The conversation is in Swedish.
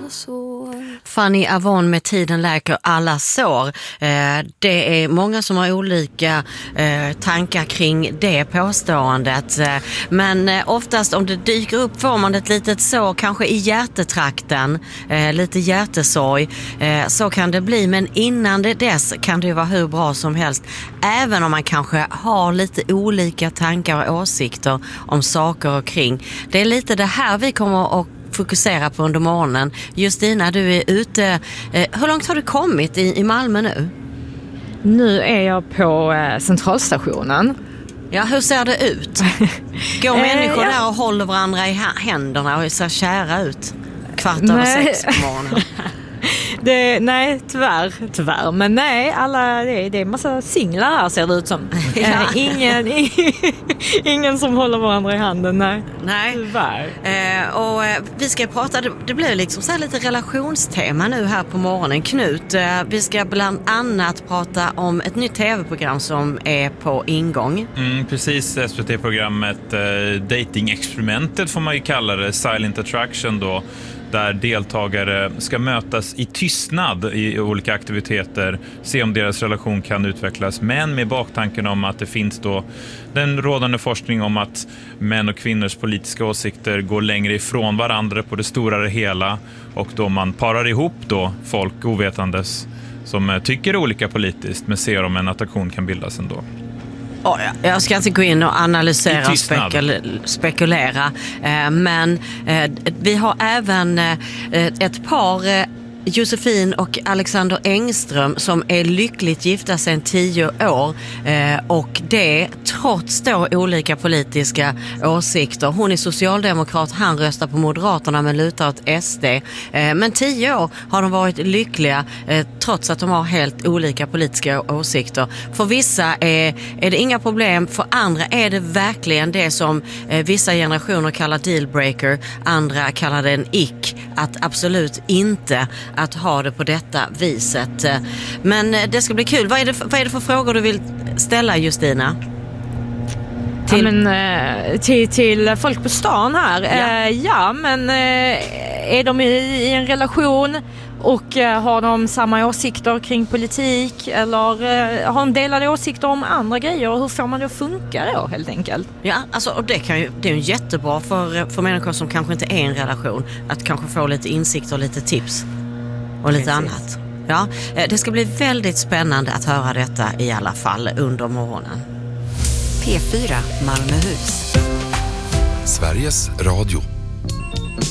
sår. Fanny Avon med Tiden läker alla sår. Det är många som har olika tankar kring det påståendet. Men oftast om det dyker upp får man ett litet sår, kanske i hjärtetrakten, lite hjärtesorg. Så kan det bli, men innan det dess kan det ju vara hur bra som helst. Även om man kanske har lite olika tankar och åsikter om saker och kring. Det är lite det här vi kommer att fokusera på under morgonen. Justina, du är ute. Hur långt har du kommit i Malmö nu? Nu är jag på centralstationen. Ja, hur ser det ut? Går människor där och håller varandra i händerna och ser kära ut? 5:15 på morgonen. Nej, tyvärr. Men nej, det är en massa singlar här ser det ut som. Ja. Ingen som håller varandra i handen, nej. Tyvärr. Och vi ska prata, det blir liksom så här lite relationstema nu här på morgonen. Knut, vi ska bland annat prata om ett nytt tv-program som är på ingång. Precis, SVT-programmet Dating-experimentet får man ju kalla det, Silent Attraction då. Där deltagare ska mötas i tystnad i olika aktiviteter, se om deras relation kan utvecklas, men med baktanken om att det finns då den rådande forskning om att män och kvinnors politiska åsikter går längre ifrån varandra på det stora hela, och då man parar ihop då folk ovetandes som tycker olika politiskt men ser om en attraktion kan bildas ändå. Jag ska inte gå in och analysera och spekulera, men vi har även ett par, Josefin och Alexander Engström, som är lyckligt gifta sedan 10 år, och det trots då olika politiska åsikter. Hon är socialdemokrat, han röstar på Moderaterna men lutar åt SD. Men 10 år har de varit lyckliga trots att de har helt olika politiska åsikter. För vissa är det inga problem, för andra är det verkligen det som vissa generationer kallar dealbreaker, andra kallar det en ick, att absolut inte att ha det på detta viset. Men det ska bli kul. Vad är det för frågor du vill ställa, Justina? Till folk på stan här. Är de i en relation och har de samma åsikter kring politik, eller har de delade åsikter om andra grejer? Hur får man det att funka då, helt enkelt? Ja, alltså, och det är ju jättebra för människor som kanske inte är i en relation, att kanske få lite insikt och lite tips och lite annat. Ja, det ska bli väldigt spännande att höra detta i alla fall under morgonen. P4 Malmöhus. Sveriges Radio.